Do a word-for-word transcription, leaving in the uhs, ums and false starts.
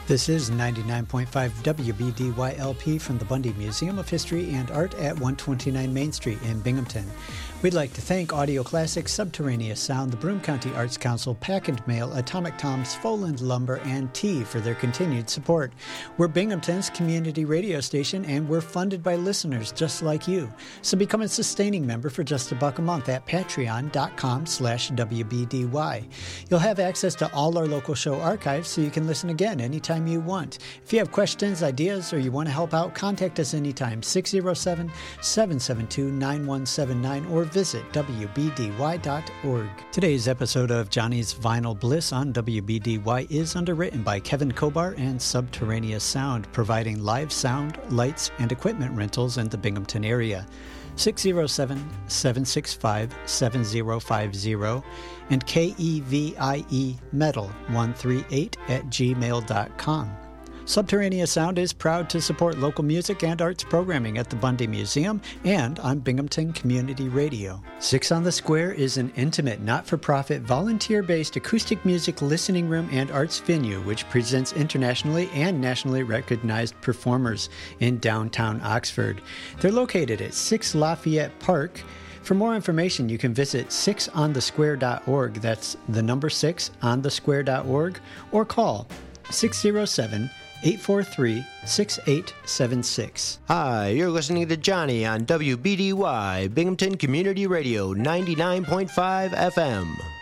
This is ninety-nine point five W B D Y L P from the Bundy Museum of History and Art at one twenty-nine Main Street in Binghamton. We'd like to thank Audio Classics, Subterraneous Sound, the Broome County Arts Council, Pack and Mail, Atomic Toms, Foland Lumber, and Tea for their continued support. We're Binghamton's community radio station, and we're funded by listeners just like you. So become a sustaining member for just a buck a month at patreon.com slash WBDY. You'll have access to all our local show archives so you can listen again anytime you want. If you have questions, ideas, or you want to help out, contact us anytime, six oh seven, seven seven two, nine one seven nine, or visit W B D Y dot org. Today's episode of Johnny's Vinyl Bliss on W B D Y is underwritten by Kevin Kobar and Subterraneous Sound, providing live sound, lights, and equipment rentals in the Binghamton area. six oh seven, seven six five, seven oh five oh and K E V I E Metal one three eight at gmail dot com. Subterraneous Sound is proud to support local music and arts programming at the Bundy Museum and on Binghamton Community Radio. Six on the Square is an intimate, not-for-profit, volunteer-based acoustic music listening room and arts venue which presents internationally and nationally recognized performers in downtown Oxford. They're located at six Lafayette Park. For more information, you can visit six on the square dot org, that's the number six on the square dot org, or call six oh seven, eight four three, six eight seven six. Hi, you're listening to Johnny on W B D Y, Binghamton Community Radio, ninety-nine point five F M.